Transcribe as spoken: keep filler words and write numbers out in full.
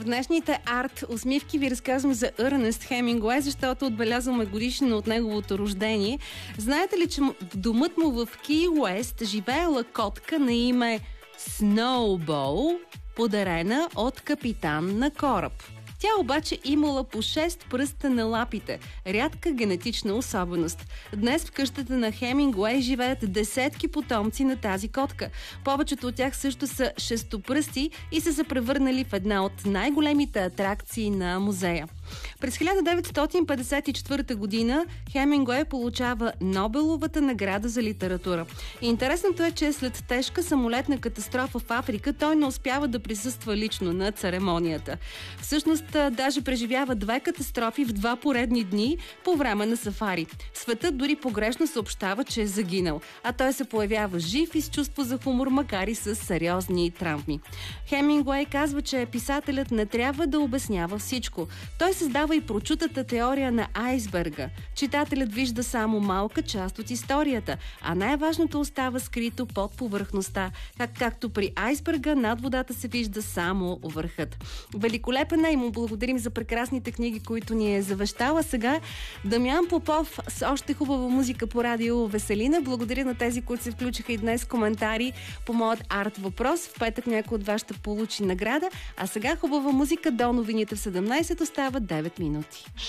В днешните арт усмивки ви разказвам за Ернест Хемингуей, защото отбелязваме годишнина от неговото рождение. Знаете ли, че в домът му в Ки Уест живеела котка на име Сноубол, подарена от капитан на кораб. Тя обаче имала по шест пръста на лапите. Рядка генетична особеност. Днес в къщата на Хемингуей живеят десетки потомци на тази котка. Повечето от тях също са шестопръсти и са се превърнали в една от най-големите атракции на музея. През хиляда деветстотин петдесет и четвърта година Хемингуей получава Нобеловата награда за литература. И интересното е, че след тежка самолетна катастрофа в Африка той не успява да присъства лично на церемонията. Всъщност, даже преживява две катастрофи в два поредни дни по време на сафари. Светът дори погрешно съобщава, че е загинал, а той се появява жив и с чувство за хумор, макар и с сериозни травми. Хемингуей казва, че писателят не трябва да обяснява всичко. Той създава и прочутата теория на айсберга. Читателят вижда само малка част от историята, а най-важното остава скрито под повърхността. Как, както при айсберга, над водата се вижда само върхът. Великолепен е и му благодарим за прекрасните книги, които ни е завещала. Сега Дамян Попов с още хубава музика по радио Веселина. Благодаря на тези, които се включиха и днес коментари по моят арт въпрос. В петък някой от вас ще получи награда. А сега хубава музика до новините в седемнайсет, остават девет минути.